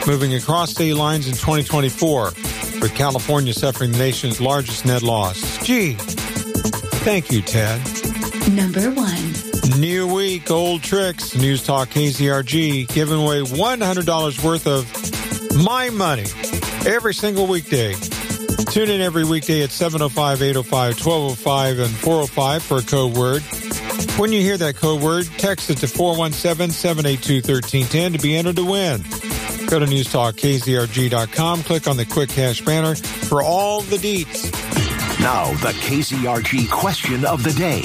moving across state lines in 2024, with California suffering the nation's largest net loss. Gee, thank you, Ted. Number 1. New week, old tricks. News Talk KZRG giving away $100 worth of my money every single weekday. Tune in every weekday at 7:05, 8:05, 12:05, and 4:05 for a code word. When you hear that code word, text it to 417-782-1310 to be entered to win. Go to newstalkkzrg.com, click on the Quick Cash banner for all the deets. Now, the KZRG question of the day.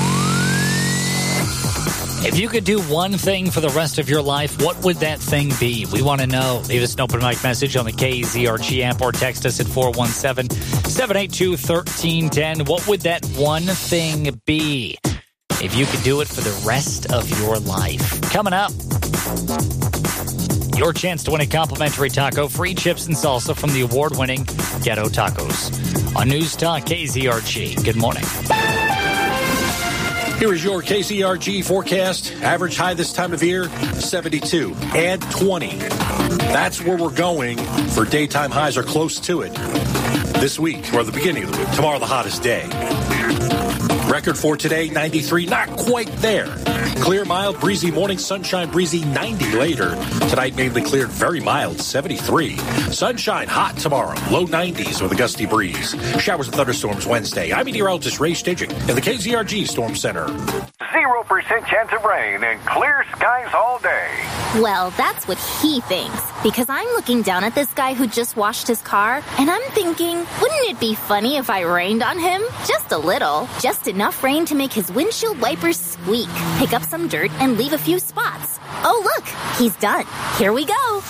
If you could do one thing for the rest of your life, what would that thing be? We want to know. Leave us an open mic message on the KZRG app or text us at 417-782-1310. What would that one thing be if you could do it for the rest of your life? Coming up, your chance to win a complimentary taco, free chips and salsa from the award-winning Ghetto Tacos on News Talk KZRG. Good morning. Here is your KZRG forecast. Average high this time of year, 72. Add 20. That's where we're going for daytime highs or close to it this week, or the beginning of the week. Tomorrow, the hottest day. Record for today, 93. Not quite there. Clear, mild, breezy morning, sunshine, breezy, 90 later. Tonight, mainly cleared, very mild, 73. Sunshine, hot tomorrow, low 90s with a gusty breeze. Showers and thunderstorms Wednesday. I'm meteorologist Ray Stidging in the KZRG Storm Center. 0% chance of rain and clear skies all day. Well, that's what he thinks, because I'm looking down at this guy who just washed his car, and I'm thinking, wouldn't it be funny if I rained on him? Just a little. Just enough rain to make his windshield wipers squeak, pick up some dirt, and leave a few spots. Oh, look, he's done. Here we go.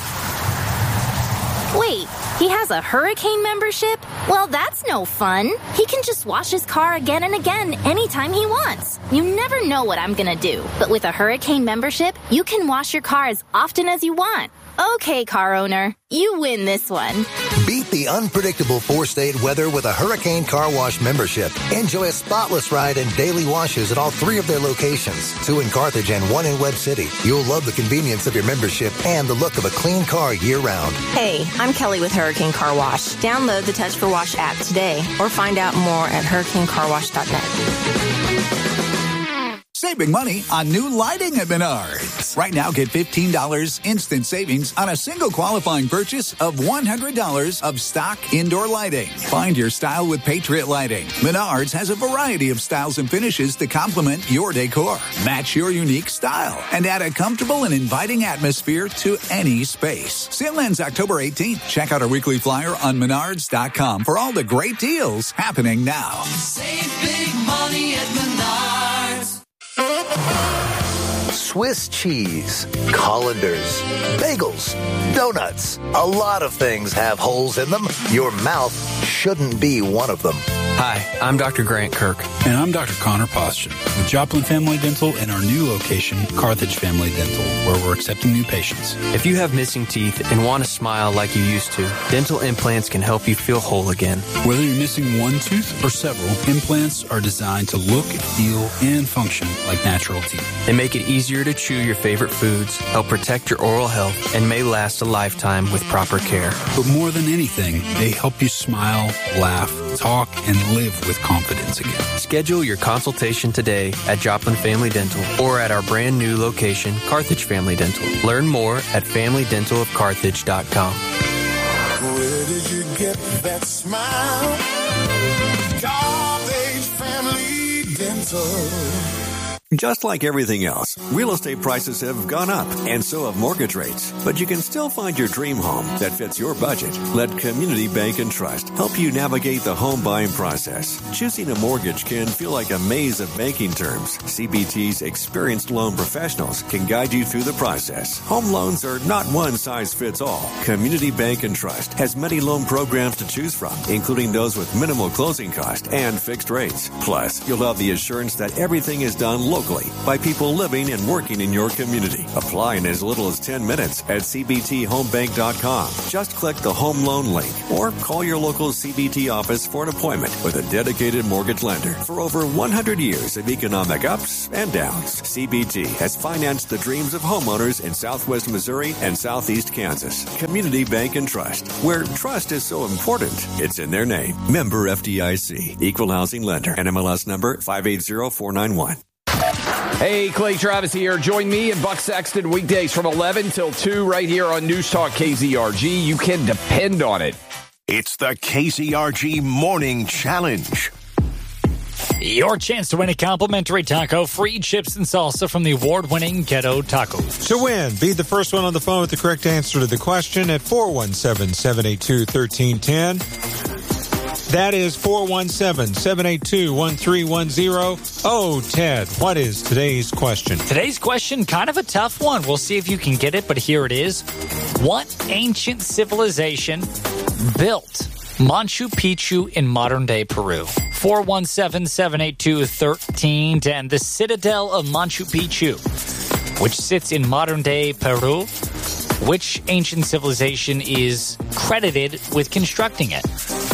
Wait, he has a hurricane membership? Well, that's no fun. He can just wash his car again and again anytime he wants. You never know what I'm gonna do, but with a hurricane membership, you can wash your car as often as you want. Okay, car owner, you win this one. Beat the unpredictable four-state weather with a Hurricane Car Wash membership. Enjoy a spotless ride and daily washes at all 3 of their locations, 2 in Carthage and 1 in Webb City. You'll love the convenience of your membership and the look of a clean car year-round. Hey, I'm Kelly with Hurricane Car Wash. Download the Touch for Wash app today or find out more at hurricanecarwash.net. Saving money on new lighting at Menards. Right now, get $15 instant savings on a single qualifying purchase of $100 of stock indoor lighting. Find your style with Patriot Lighting. Menards has a variety of styles and finishes to complement your decor. Match your unique style and add a comfortable and inviting atmosphere to any space. Sale ends October 18th. Check out our weekly flyer on Menards.com for all the great deals happening now. Save big money at Menards. Swiss cheese, colanders, bagels, donuts. A lot of things have holes in them. Your mouth shouldn't be one of them. Hi, I'm Dr. Grant Kirk. And I'm Dr. Connor Poston with Joplin Family Dental and our new location, Carthage Family Dental, where we're accepting new patients. If you have missing teeth and want to smile like you used to, dental implants can help you feel whole again. Whether you're missing one tooth or several, implants are designed to look, feel, and function like natural teeth. They make it easier to chew your favorite foods, help protect your oral health, and may last a lifetime with proper care. But more than anything, they help you smile, laugh, talk, and live with confidence again. Schedule your consultation today at Joplin Family Dental or at our brand new location, Carthage Family Dental. Learn more at FamilyDentalofCarthage.com. Where did you get that smile? Carthage Family Dental. Just like everything else, real estate prices have gone up, and so have mortgage rates. But you can still find your dream home that fits your budget. Let Community Bank and Trust help you navigate the home buying process. Choosing a mortgage can feel like a maze of banking terms. CBT's experienced loan professionals can guide you through the process. Home loans are not one size fits all. Community Bank and Trust has many loan programs to choose from, including those with minimal closing cost and fixed rates. Plus, you'll have the assurance that everything is done locally locally by people living and working in your community. Apply in as little as 10 minutes at cbthomebank.com. Just click the home loan link or call your local CBT office for an appointment with a dedicated mortgage lender. For over 100 years of economic ups and downs, CBT has financed the dreams of homeowners in Southwest Missouri and Southeast Kansas. Community Bank and Trust, where trust is so important, it's in their name. Member FDIC, Equal Housing Lender, NMLS number 580491. Hey, Clay Travis here. Join me and Buck Sexton weekdays from 11 till 2 right here on News Talk KZRG. You can depend on it. It's the KZRG Morning Challenge. Your chance to win a complimentary taco, free chips and salsa from the award-winning Ghetto Tacos. To win, be the first one on the phone with the correct answer to the question at 417-782-1310. That is 417-782-1310. Oh, Ted, what is today's question? Today's question, kind of a tough one. We'll see if you can get it, but here it is. What ancient civilization built Machu Picchu in modern-day Peru? 417-782-1310. The Citadel of Machu Picchu, which sits in modern-day Peru. Which ancient civilization is credited with constructing it?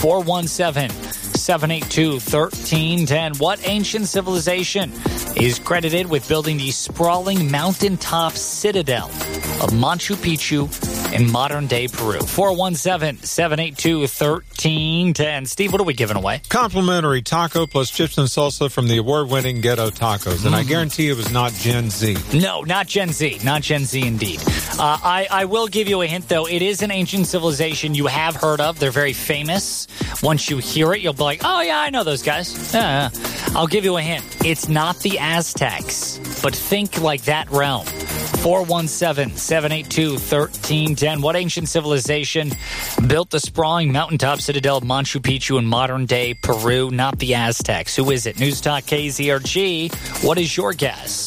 417-782-1310. What ancient civilization is credited with building the sprawling mountaintop citadel of Machu Picchu in modern-day Peru? 417-782-1310. Steve, what are we giving away? Complimentary taco plus chips and salsa from the award-winning Ghetto Tacos. And I guarantee it was not Gen Z. No, not Gen Z. Not Gen Z indeed. I will give you a hint, though. It is an ancient civilization you have heard of. They're very famous. Once you hear it, you'll be like, oh, yeah, I know those guys. I'll give you a hint. It's not the Aztecs, but think like that realm. 417-782-1310. What ancient civilization built the sprawling mountaintop citadel of Machu Picchu in modern-day Peru? Not the Aztecs. Who is it? News Talk KZRG. What is your guess?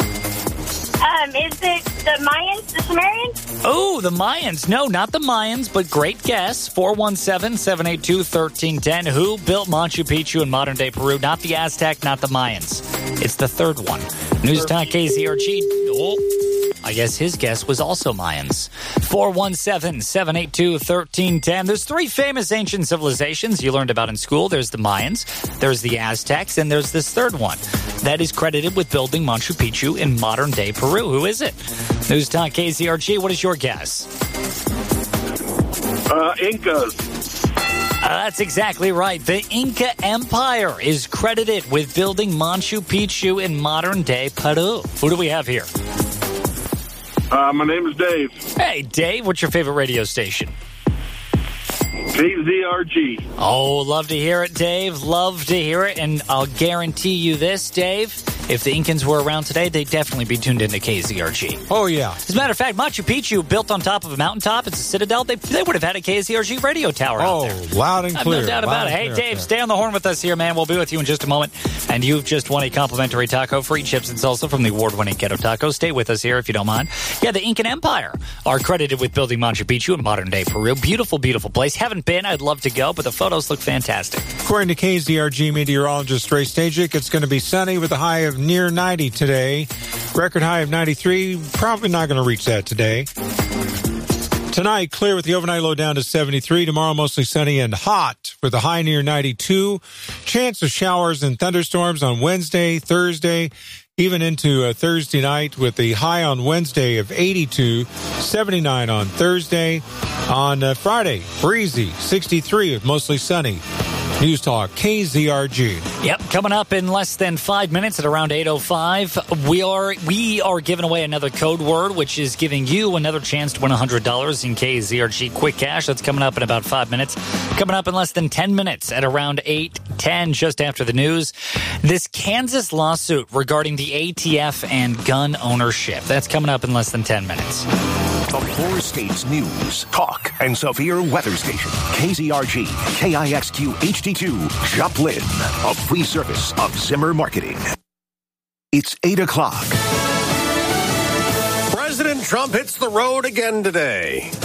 Is it the Mayans, the Sumerians? Oh, the Mayans. No, not the Mayans, but great guess. 417-782-1310. Who built Machu Picchu in modern-day Peru? Not the Aztec, not the Mayans. It's the third one. News Talk KZRG. Oh, I guess his guess was also Mayans. 417-782-1310. There's three famous ancient civilizations you learned about in school. There's the Mayans, there's the Aztecs, and there's this third one that is credited with building Machu Picchu in modern-day Peru. Who is it? News Talk KZRG, what is your guess? Incas. That's exactly right. The Inca Empire is credited with building Machu Picchu in modern-day Peru. Who do we have here? My name is Dave. Hey, Dave, what's your favorite radio station? KZRG. Oh, love to hear it, Dave. Love to hear it. And I'll guarantee you this, Dave. If the Incans were around today, they'd definitely be tuned into KZRG. Oh, yeah. As a matter of fact, Machu Picchu, built on top of a mountaintop, it's a citadel, they would have had a KZRG radio tower out there. Oh, loud and clear. No doubt about it. Hey, Dave, stay on the horn with us here, man. We'll be with you in just a moment. And you've just won a complimentary taco, free chips and salsa from the award-winning Ghetto Tacos. Stay with us here if you don't mind. Yeah, the Incan Empire are credited with building Machu Picchu in modern-day Peru. Beautiful, beautiful place. Haven't been. I'd love to go, but the photos look fantastic. According to KZRG meteorologist Ray Stajic, it's going to be sunny with a high of near 90 today. Record high of 93. Probably not going to reach that today. Tonight, clear with the overnight low down to 73. Tomorrow, mostly sunny and hot with a high near 92. Chance of showers and thunderstorms on Wednesday, Thursday, even into Thursday night with the high on Wednesday of 82, 79 on Thursday. On Friday, breezy, 63 with mostly sunny. News Talk, KZRG. Yep, coming up in less than 5 minutes at around 8:05, we are giving away another code word, which is giving you another chance to win $100 in KZRG Quick Cash. That's coming up in about 5 minutes. Coming up in less than 10 minutes at around 8:10, just after the news. This Kansas lawsuit regarding the ATF and gun ownership. That's coming up in less than 10 minutes. The four states news, talk, and severe weather station. KZRG, KIXQ HD2, Joplin, a free service of Zimmer Marketing. It's 8 o'clock. President Trump hits the road again today.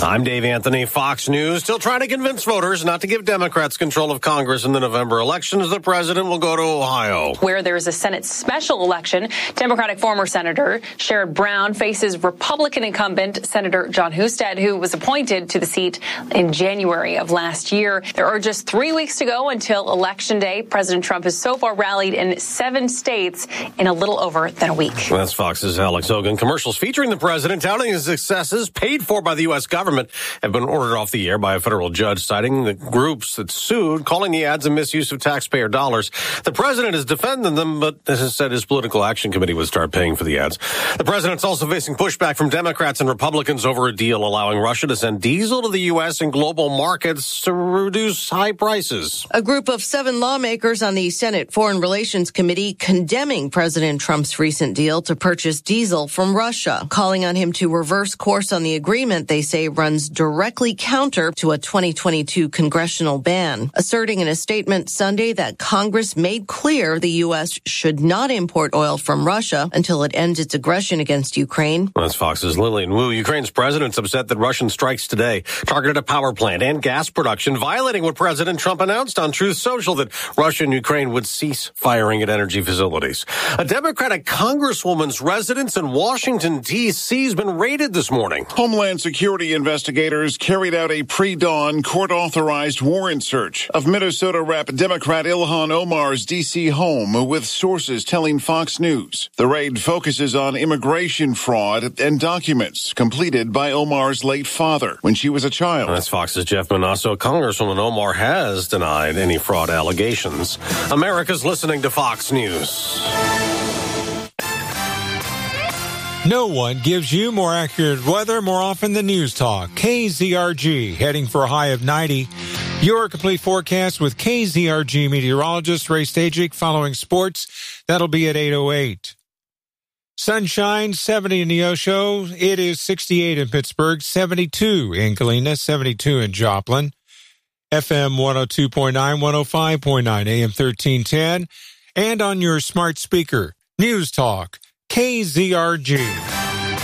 I'm Dave Anthony, Fox News. Still trying to convince voters not to give Democrats control of Congress in the November elections. The president will go to Ohio, where there is a Senate special election. Democratic former Senator Sherrod Brown faces Republican incumbent Senator John Husted, who was appointed to the seat in January of last year. There are just 3 weeks to go until Election Day. President Trump has so far rallied in 7 states in a little over than a week. That's Fox's Alex Hogan. Commercials featuring the president touting his successes paid for by the U.S. government have been ordered off the air by a federal judge, citing the groups that sued, calling the ads a misuse of taxpayer dollars. The president is defending them, but has said his political action committee would start paying for the ads. The president's also facing pushback from Democrats and Republicans over a deal allowing Russia to send diesel to the U.S. and global markets to reduce high prices. A group of 7 lawmakers on the Senate Foreign Relations Committee condemning President Trump's recent deal to purchase diesel from Russia, calling on him to reverse course on the agreement they say runs directly counter to a 2022 congressional ban, asserting in a statement Sunday that Congress made clear the U.S. should not import oil from Russia until it ends its aggression against Ukraine. That's Fox's Lillian Wu. Ukraine's president's upset that Russian strikes today targeted a power plant and gas production, violating what President Trump announced on Truth Social, that Russia and Ukraine would cease firing at energy facilities. A Democratic congresswoman's residence in Washington, D.C. has been raided this morning. Homeland Security investigators carried out a pre-dawn court-authorized warrant search of Minnesota Rep. Democrat Ilhan Omar's D.C. home, with sources telling Fox News. The raid focuses on immigration fraud and documents completed by Omar's late father when she was a child. That's Fox's Jeff Manasso. Congresswoman Omar has denied any fraud allegations. America's listening to Fox News. No one gives you more accurate weather more often than News Talk. KZRG, heading for a high of 90. Your complete forecast with KZRG meteorologist Ray Stajic following sports. That'll be at 8:08. Sunshine, 70 in Neosho. It is 68 in Pittsburgh, 72 in Galena, 72 in Joplin. FM 102.9, 105.9, AM 1310. And on your smart speaker, News Talk. KZRG.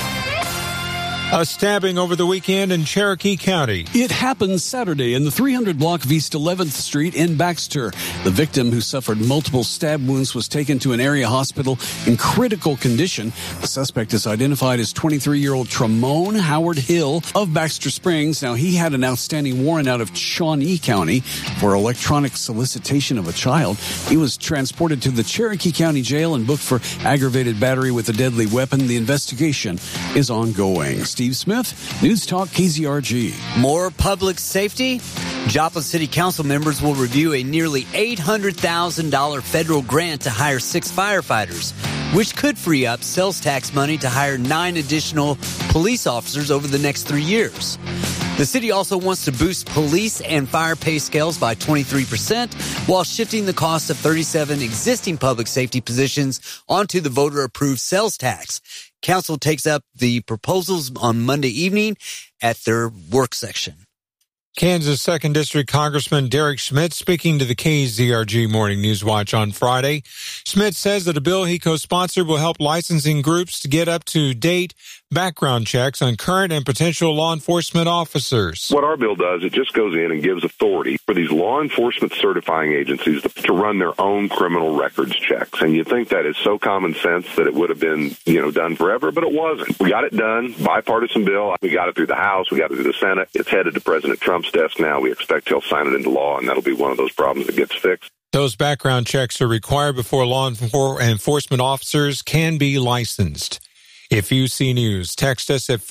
A stabbing over the weekend in Cherokee County. It happened Saturday in the 300 block of East 11th Street in Baxter. The victim, who suffered multiple stab wounds, was taken to an area hospital in critical condition. The suspect is identified as 23-year-old Tremone Howard Hill of Baxter Springs. Now, he had an outstanding warrant out of Shawnee County for electronic solicitation of a child. He was transported to the Cherokee County Jail and booked for aggravated battery with a deadly weapon. The investigation is ongoing. Steve Smith, News Talk KZRG. More public safety? Joplin City Council members will review a nearly $800,000 federal grant to hire 6 firefighters, which could free up sales tax money to hire 9 additional police officers over the next 3 years. The city also wants to boost police and fire pay scales by 23% while shifting the cost of 37 existing public safety positions onto the voter-approved sales tax. Council takes up the proposals on Monday evening at their work section. Kansas 2nd District Congressman Derek Schmidt speaking to the KZRG Morning News Watch on Friday. Schmidt says that a bill he co-sponsored will help licensing groups to get up-to-date background checks on current and potential law enforcement officers. What our bill does, it just goes in and gives authority for these law enforcement certifying agencies to run their own criminal records checks. And you think that is so common sense that it would have been, done forever, but it wasn't. We got it done, bipartisan bill. We got it through the House. We got it through the Senate. It's headed to President Trump's desk now. We expect he'll sign it into law, and that'll be one of those problems that gets fixed. Those background checks are required before law enforcement officers can be licensed. If you see news, text us at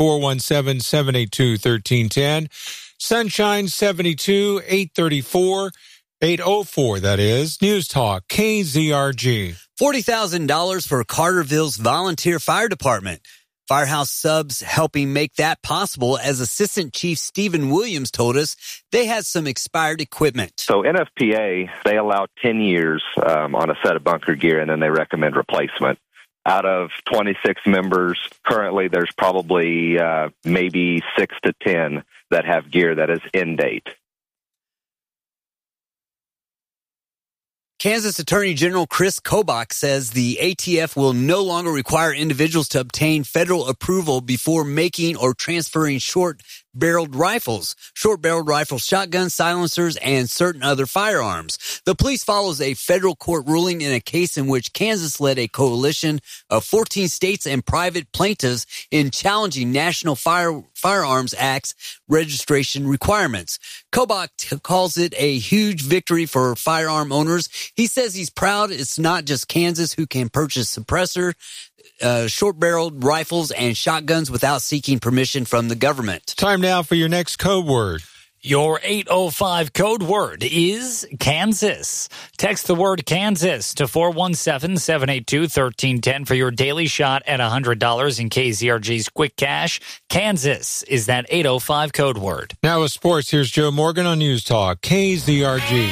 417-782-1310. Sunshine 72, 834, 804, that is. News Talk, KZRG. $40,000 for Carterville's volunteer fire department. Firehouse subs helping make that possible, as Assistant Chief Stephen Williams told us they had some expired equipment. So NFPA, they allow 10 years on a set of bunker gear, and then they recommend replacement. Out of 26 members, currently there's probably maybe 6 to 10 that have gear that is in date. Kansas Attorney General Chris Kobach says the ATF will no longer require individuals to obtain federal approval before making or transferring short short-barreled rifles, shotguns, silencers, and certain other firearms. The police follows a federal court ruling in a case in which Kansas led a coalition of 14 states and private plaintiffs in challenging National Firearms Act's registration requirements. Kobach calls it a huge victory for firearm owners. He says he's proud it's not just Kansas who can purchase suppressor, short-barreled rifles and shotguns without seeking permission from the government. Time now for your next code word. Your 805 code word is Kansas. Text the word Kansas to 417-782-1310 for your daily shot at $100 in KZRG's Quick Cash. Kansas is that 805 code word. Now with sports, here's Joe Morgan on News Talk, KZRG.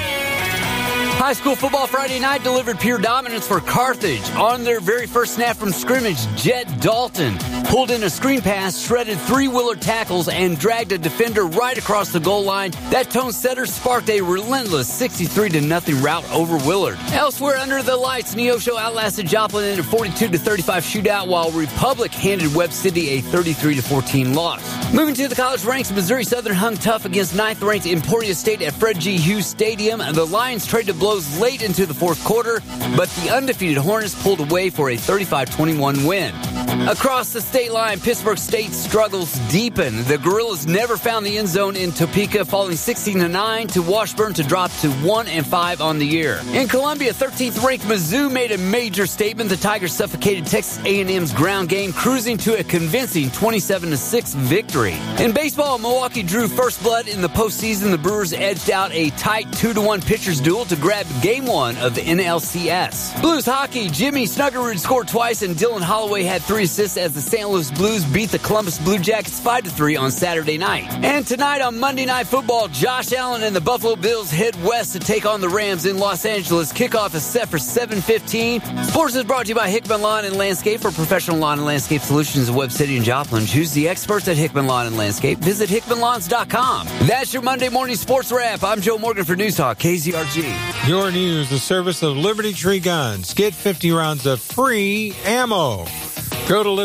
High school football Friday night delivered pure dominance for Carthage. On their very first snap from scrimmage, Jet Dalton pulled in a screen pass, shredded 3 Willard tackles, and dragged a defender right across the goal line. That tone setter sparked a relentless 63-0 rout over Willard. Elsewhere under the lights, Neosho outlasted Joplin in a 42-35 shootout, while Republic handed Webb City a 33-14 loss. Moving to the college ranks, Missouri Southern hung tough against 9th-ranked Emporia State at Fred G. Hughes Stadium. The Lions traded blows late into the fourth quarter, but the undefeated Hornets pulled away for a 35-21 win. Across the state line, Pittsburgh State struggles deepen. The Gorillas never found the end zone in Topeka, falling 16-9 to Washburn to drop to 1-5 on the year. In Columbia, 13th-ranked Mizzou made a major statement. The Tigers suffocated Texas A&M's ground game, cruising to a convincing 27-6 victory. In baseball, Milwaukee drew first blood in the postseason. The Brewers edged out a tight 2-1 pitchers duel to grab Game 1 of the NLCS. Blues hockey, Jimmy Snuggerud scored twice and Dylan Holloway had 3 assists as the St. Louis Blues beat the Columbus Blue Jackets 5-3 on Saturday night. And tonight on Monday Night Football, Josh Allen and the Buffalo Bills head west to take on the Rams in Los Angeles. Kickoff is set for 7:15. Sports is brought to you by Hickman Lawn and Landscape. For professional lawn and landscape solutions in Webb City and Joplin, choose the experts at Hickman Lawn and Landscape. Visit hickmanlawns.com. That's your Monday morning sports wrap. I'm Joe Morgan for News Talk, KZRG. Your news, the service of Liberty Tree Guns. Get 50 rounds of free ammo. Go to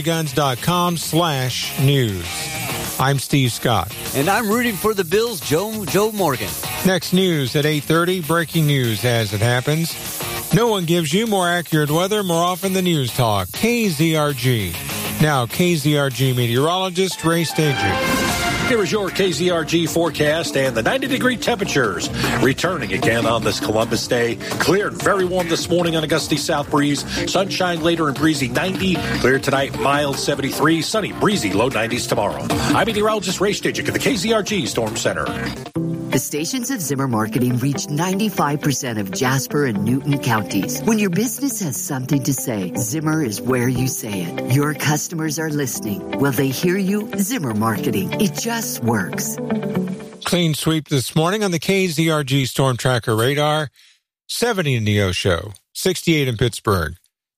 libertytreeguns.com/news. I'm Steve Scott. And I'm rooting for the Bills, Joe Morgan. Next news at 8:30, breaking news as it happens. No one gives you more accurate weather more often than News Talk. KZRG. Now, KZRG meteorologist Ray Stagey. Here is your KZRG forecast and the 90-degree temperatures returning again on this Columbus day. Clear and very warm this morning on a gusty south breeze. Sunshine later and breezy 90. Clear tonight, mild 73. Sunny, breezy, low 90s tomorrow. I'm meteorologist Ray Stagey at the KZRG Storm Center. The stations of Zimmer Marketing reach 95% of Jasper and Newton counties. When your business has something to say, Zimmer is where you say it. Your customers are listening. Will they hear you? Zimmer Marketing. It just works. Clean sweep this morning on the KZRG Storm Tracker radar. 70 in Neosho, 68 in Pittsburgh,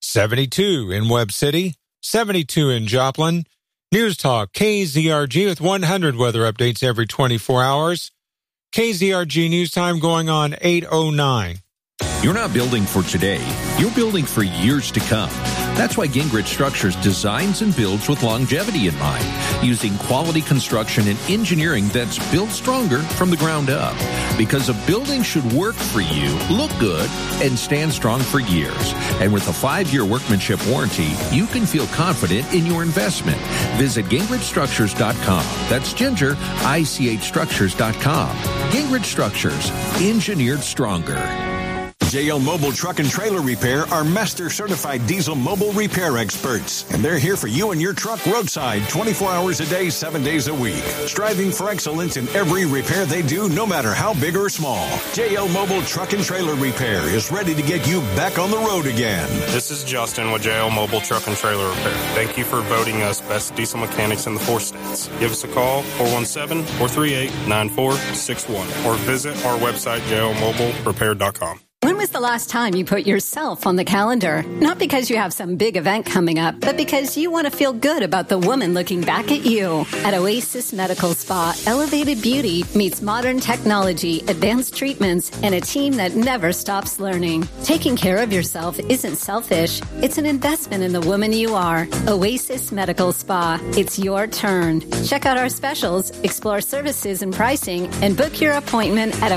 72 in Webb City, 72 in Joplin. News Talk, KZRG with 100 weather updates every 24 hours. KZRG News Time going on 8:09. You're not building for today. You're building for years to come. That's why Gingrich Structures designs and builds with longevity in mind, using quality construction and engineering that's built stronger from the ground up. Because a building should work for you, look good, and stand strong for years. And with a 5-year workmanship warranty, you can feel confident in your investment. Visit GingrichStructures.com. That's Ginger, ICHStructures.com. Gingrich Structures, engineered stronger. JL Mobile Truck and Trailer Repair are master certified diesel mobile repair experts, and they're here for you and your truck roadside 24 hours a day, 7 days a week, striving for excellence in every repair they do, no matter how big or small. JL Mobile Truck and Trailer Repair is ready to get you back on the road again. This is Justin with JL Mobile Truck and Trailer Repair. Thank you for voting us best diesel mechanics in the 4 states. Give us a call, 417-438-9461, or visit our website, jlmobilerepair.com. When was the last time you put yourself on the calendar? Not because you have some big event coming up, but because you want to feel good about the woman looking back at you. At Oasis Medical Spa, elevated beauty meets modern technology, advanced treatments, and a team that never stops learning. Taking care of yourself isn't selfish. It's an investment in the woman you are. Oasis Medical Spa. It's your turn. Check out our specials, explore services and pricing, and book your appointment at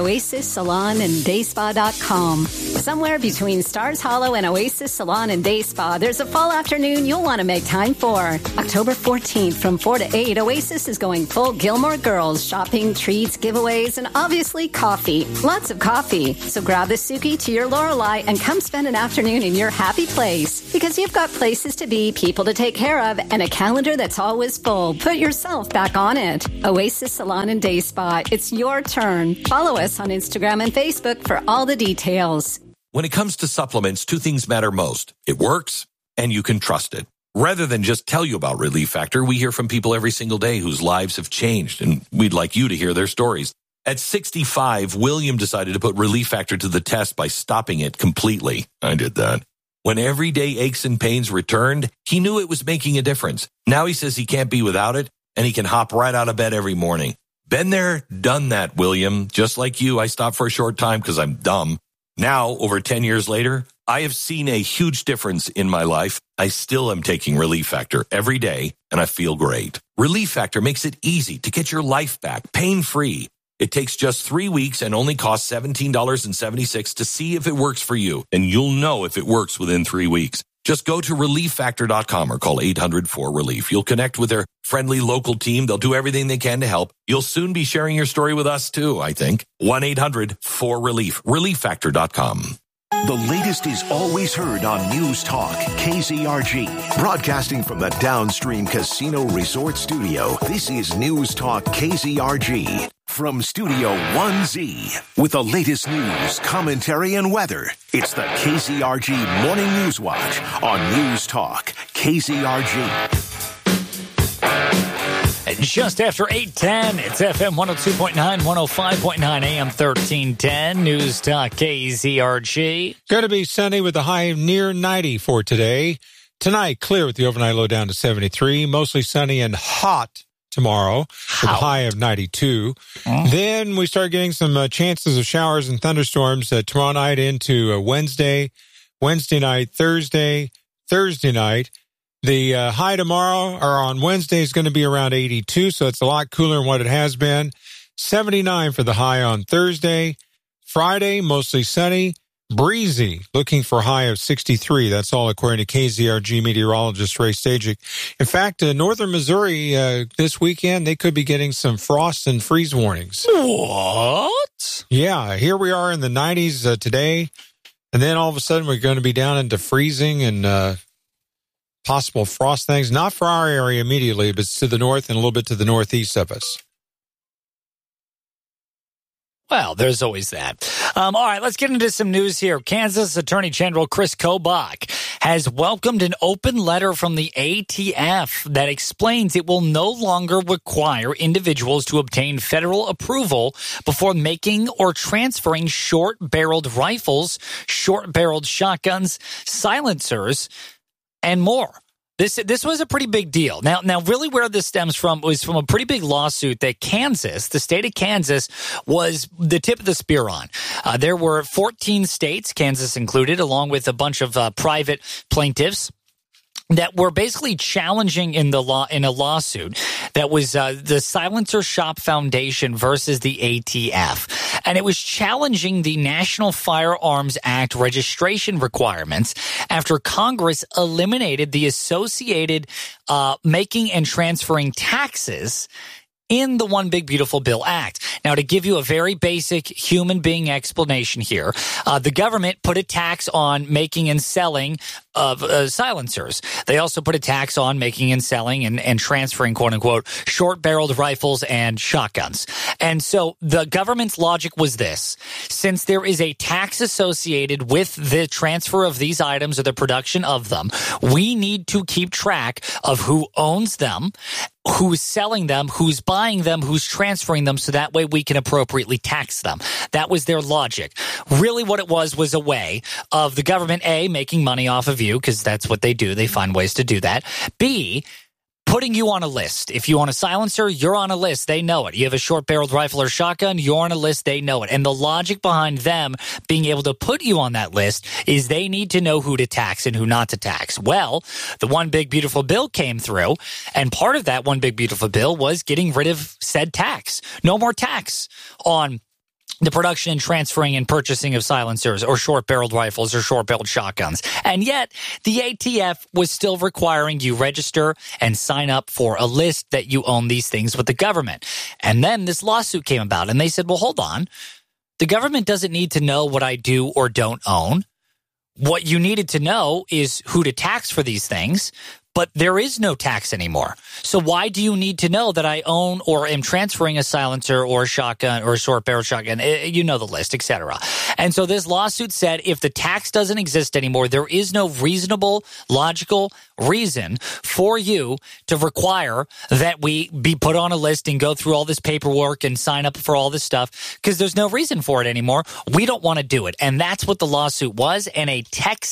oasissalonanddayspa.com. Somewhere between Stars Hollow and Oasis Salon and Day Spa, there's a fall afternoon you'll want to make time for. October 14th from 4 to 8, Oasis is going full Gilmore Girls, shopping, treats, giveaways, and obviously coffee. Lots of coffee. So grab the Suki to your Lorelei and come spend an afternoon in your happy place. Because you've got places to be, people to take care of, and a calendar that's always full. Put yourself back on it. Oasis Salon and Day Spa. It's your turn. Follow us on Instagram and Facebook for all the details. When it comes to supplements, two things matter most. It works, and you can trust it. Rather than just tell you about Relief Factor, we hear from people every single day whose lives have changed, and we'd like you to hear their stories. At 65, William decided to put Relief Factor to the test by stopping it completely. I did that. When everyday aches and pains returned, he knew it was making a difference. Now he says he can't be without it, and he can hop right out of bed every morning. Been there, done that, William. Just like you, I stopped for a short time because I'm dumb. Now, over 10 years later, I have seen a huge difference in my life. I still am taking Relief Factor every day, and I feel great. Relief Factor makes it easy to get your life back, pain-free. It takes just 3 weeks and only costs $17.76 to see if it works for you, and you'll know if it works within 3 weeks. Just go to ReliefFactor.com or call 800-4RELIEF. You'll connect with their friendly local team. They'll do everything they can to help. You'll soon be sharing your story with us, too, I think. 1-800-4RELIEF. ReliefFactor.com. The latest is always heard on News Talk KZRG. Broadcasting from the Downstream Casino Resort Studio, this is News Talk KZRG. From Studio 1Z, with the latest news, commentary, and weather, it's the KZRG Morning News Watch on News Talk KZRG. Just after 8:10, it's FM 102.9, 105.9, AM 1310, News Talk KZRG. Going to be sunny with a high near 90 for today. Tonight, clear with the overnight low down to 73. Mostly sunny and hot tomorrow with a high of 92. Then we start getting some chances of showers and thunderstorms tomorrow night into Wednesday night, Thursday night. The high tomorrow or on Wednesday is going to be around 82, so it's a lot cooler than what it has been. 79 for the high on Thursday. Friday, mostly sunny, breezy, looking for a high of 63. That's all according to KZRG meteorologist Ray Stajic. In fact, northern Missouri this weekend, they could be getting some frost and freeze warnings. What? Yeah, here we are in the 90s today, and then all of a sudden we're going to be down into freezing and possible frost things, not for our area immediately, but to the north and a little bit to the northeast of us. Well, there's always that. All right, let's get into some news here. Kansas Attorney General Chris Kobach has welcomed an open letter from the ATF that explains it will no longer require individuals to obtain federal approval before making or transferring short-barreled rifles, short-barreled shotguns, silencers, and more. This was a pretty big deal. Now, really where this stems from was from a pretty big lawsuit that Kansas, the state of Kansas, was the tip of the spear on. There were 14 states, Kansas included, along with a bunch of private plaintiffs that were basically challenging in a lawsuit that was the Silencer Shop Foundation versus the ATF. And it was challenging the National Firearms Act registration requirements after Congress eliminated the associated making and transferring taxes in the One Big Beautiful Bill Act. Now, to give you a very basic human being explanation here, the government put a tax on making and selling of silencers. They also put a tax on making and selling and transferring, quote-unquote, short-barreled rifles and shotguns. And so the government's logic was this. Since there is a tax associated with the transfer of these items or the production of them, we need to keep track of who owns them, who's selling them, who's buying them, who's transferring them, so that way we can appropriately tax them. That was their logic. Really what it was a way of the government, A, making money off of you, because that's what they do. They find ways to do that. B, putting you on a list. If you own a silencer, you're on a list. They know it. You have a short-barreled rifle or shotgun, you're on a list. They know it. And the logic behind them being able to put you on that list is they need to know who to tax and who not to tax. Well, the One Big Beautiful Bill came through, and part of that One Big Beautiful Bill was getting rid of said tax. No more tax on the production and transferring and purchasing of silencers or short-barreled rifles or short-barreled shotguns. And yet, the ATF was still requiring you register and sign up for a list that you own these things with the government. And then this lawsuit came about, and they said, well, hold on. The government doesn't need to know what I do or don't own. What you needed to know is who to tax for these things. But there is no tax anymore. So why do you need to know that I own or am transferring a silencer or a shotgun or a short-barrel shotgun? You know the list, etc. And so this lawsuit said if the tax doesn't exist anymore, there is no reasonable, logical reason for you to require that we be put on a list and go through all this paperwork and sign up for all this stuff because there's no reason for it anymore. We don't want to do it. And that's what the lawsuit was. And a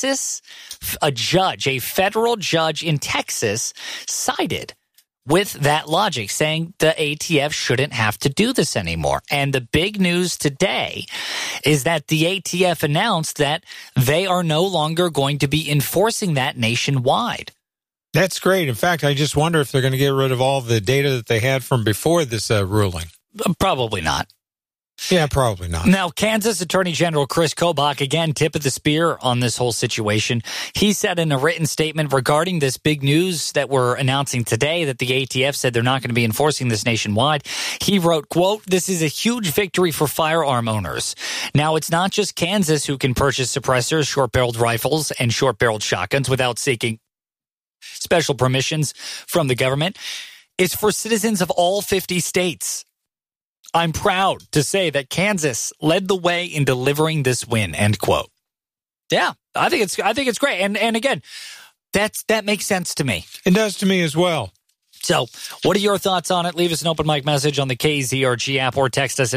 federal judge in Texas sided with that logic, saying the ATF shouldn't have to do this anymore. And the big news today is that the ATF announced that they are no longer going to be enforcing that nationwide. That's great. In fact, I just wonder if they're going to get rid of all the data that they had from before this ruling. Probably not. Yeah, probably not. Now, Kansas Attorney General Chris Kobach, again, tip of the spear on this whole situation. He said in a written statement regarding this big news that we're announcing today that the ATF said they're not going to be enforcing this nationwide. He wrote, quote, "This is a huge victory for firearm owners. Now, it's not just Kansas who can purchase suppressors, short-barreled rifles, and short-barreled shotguns without seeking special permissions from the government. It's for citizens of all 50 states. I'm proud to say that Kansas led the way in delivering this win," end quote. Yeah, I think it's great. And again, that makes sense to me. It does to me as well. So, what are your thoughts on it? Leave us an open mic message on the KZRG app or text us at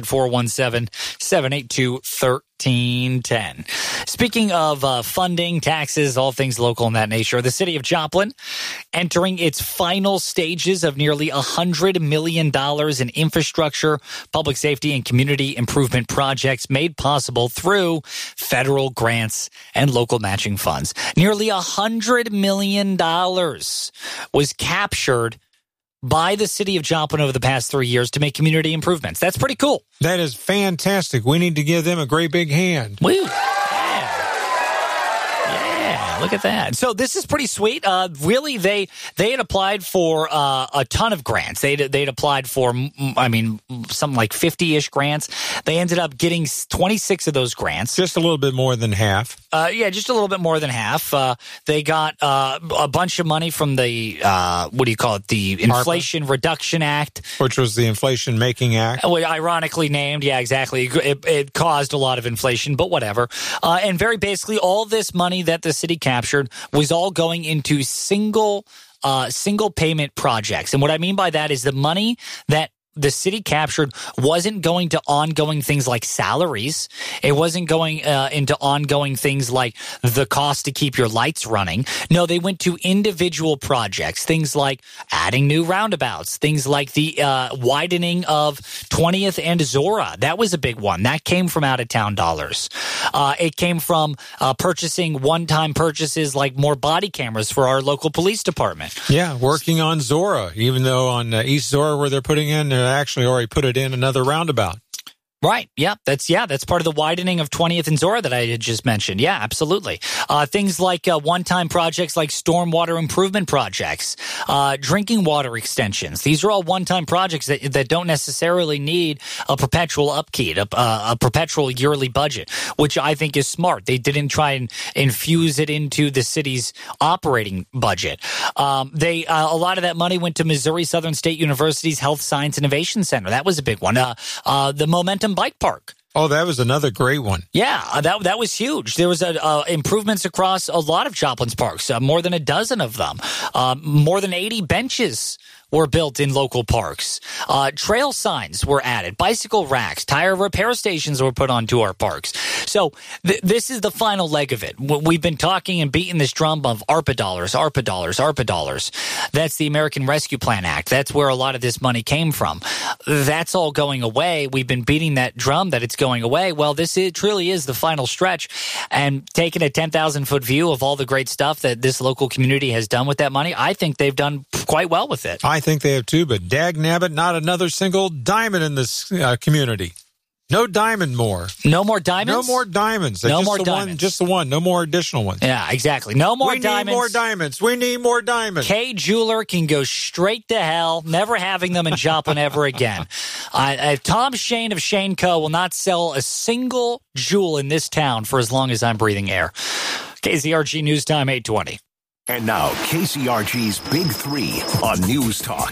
417-782-1310. Speaking of funding, taxes, all things local in that nature, the city of Joplin entering its final stages of nearly $100 million in infrastructure, public safety, and community improvement projects made possible through federal grants and local matching funds. Nearly $100 million was captured by the city of Joplin over the past 3 years to make community improvements. That's pretty cool. That is fantastic. We need to give them a great big hand. Woo. Yeah, look at that. So this is pretty sweet. Really, they had applied for a ton of grants. They'd applied for, something like 50-ish grants. They ended up getting 26 of those grants. Just a little bit more than half. Just a little bit more than half. They got a bunch of money from the, the Inflation Reduction Act. Which was the Inflation Making Act. Ironically named. Yeah, exactly. It caused a lot of inflation, but whatever. And very basically, all this money that the city captured was all going into single payment projects. And what I mean by that is the money that the city captured wasn't going to ongoing things like salaries. It wasn't going into ongoing things like the cost to keep your lights running. No, they went to individual projects, things like adding new roundabouts, things like the widening of 20th and Zora. That was a big one. That came from out-of-town dollars. It came from purchasing one-time purchases like more body cameras for our local police department. Yeah, working on Zora, even though on East Zora where they're putting in actually already put it in another roundabout. Right. Yeah. That's part of the widening of 20th and Zora that I had just mentioned. Yeah, absolutely. Things like one-time projects like stormwater improvement projects, drinking water extensions. These are all one-time projects that don't necessarily need a perpetual upkeep, a perpetual yearly budget, which I think is smart. They didn't try and infuse it into the city's operating budget. A lot of that money went to Missouri Southern State University's Health Science Innovation Center. That was a big one. The Momentum Bike Park. Oh, that was another great one. Yeah, that was huge. There was improvements across a lot of Joplin's parks, more than a dozen of them. More than 80 benches were built in local parks. Trail signs were added. Bicycle racks, tire repair stations were put onto our parks. So this is the final leg of it. We've been talking and beating this drum of ARPA dollars, ARPA dollars, ARPA dollars. That's the American Rescue Plan Act. That's where a lot of this money came from. That's all going away. We've been beating that drum that it's going away. Well, truly is the final stretch. And taking a 10,000-foot view of all the great stuff that this local community has done with that money, I think they've done quite well with it. I think they have too, but dagnabbit, not another single diamond in this community. No diamond more. No more diamonds? No more diamonds. No more diamonds. Just the one. No more additional ones. Yeah, exactly. No more diamonds. We need more diamonds. We need more diamonds. Kay Jeweler can go straight to hell, never having them in Joplin ever again. Tom Shane of Shane Co. will not sell a single jewel in this town for as long as I'm breathing air. KZRG News Time 820. And now, KZRG's Big Three on News Talk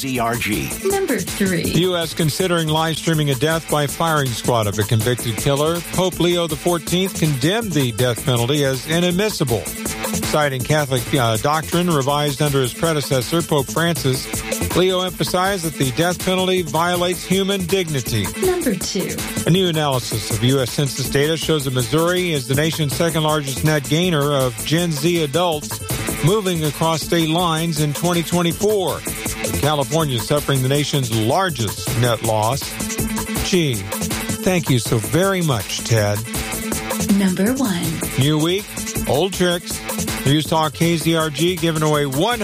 KZRG. Number 3. U.S. considering live streaming a death by firing squad of a convicted killer. Pope Leo XIV condemned the death penalty as inadmissible. Citing Catholic doctrine revised under his predecessor, Pope Francis, Leo emphasized that the death penalty violates human dignity. Number 2. A new analysis of U.S. Census data shows that Missouri is the nation's second largest net gainer of Gen Z adults moving across state lines in 2024. With California suffering the nation's largest net loss. Gee, thank you so very much, Ted. Number 1. New week, old tricks. News Talk KZRG giving away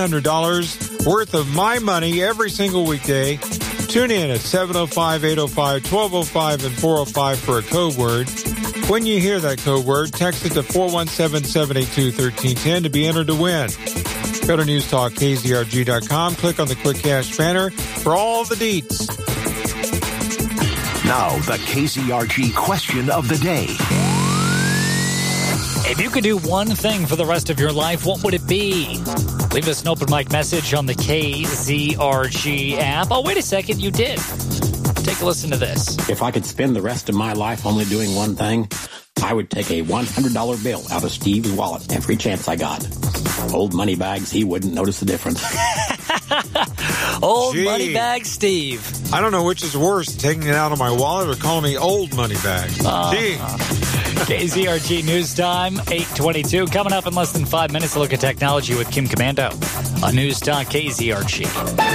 $100 worth of my money every single weekday. Tune in at 705, 805, 1205, and 405 for a code word. When you hear that code word, text it to 417-782-1310 to be entered to win. Go to newstalkkzrg.com, click on the Quick Cash banner for all the deets. Now, the KZRG question of the day. If you could do one thing for the rest of your life, what would it be? Leave us an open mic message on the KZRG app. Oh, wait a second, you did. Take a listen to this. If I could spend the rest of my life only doing one thing, I would take a $100 bill out of Steve's wallet every chance I got. Old money bags, he wouldn't notice the difference. Old money bag Steve. I don't know which is worse, taking it out of my wallet or calling me old money bag. Gee. KZRG News Time, 8:22. Coming up in less than 5 minutes, a look at technology with Kim Commando on News Talk KZRG.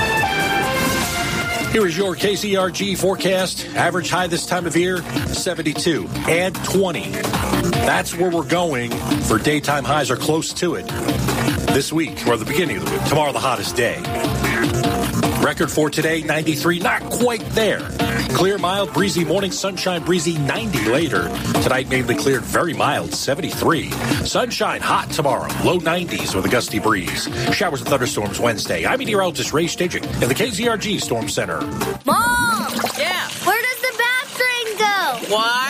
Here is your KZRG forecast. Average high this time of year, 72. Add 20. That's where we're going for daytime highs or close to it this week or the beginning of the week. Tomorrow, the hottest day. Record for today, 93. Not quite there. Clear, mild, breezy morning, sunshine, breezy, 90 later. Tonight, mainly cleared, very mild, 73. Sunshine, hot tomorrow, low 90s with a gusty breeze. Showers and thunderstorms Wednesday. I'm meteorologist Ray Staging in the KZRG Storm Center. Mom! Yeah? Where does the bathroom go? Why?